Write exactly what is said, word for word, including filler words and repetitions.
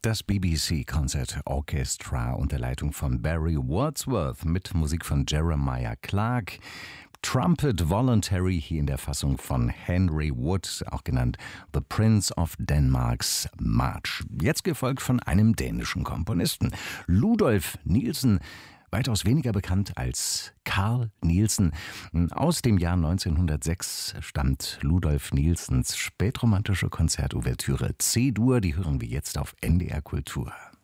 Das B B C Concert Orchestra unter Leitung von Barry Wordsworth mit Musik von Jeremiah Clarke. Trumpet Voluntary hier in der Fassung von Henry Wood, auch genannt The Prince of Denmarks March. Jetzt gefolgt von einem dänischen Komponisten, Ludolf Nielsen, weitaus weniger bekannt als Carl Nielsen. Aus dem Jahr neunzehnhundertsechs stammt Ludolf Nielsens spätromantische Konzertouvertüre C-Dur. Die hören wir jetzt auf N D R Kultur.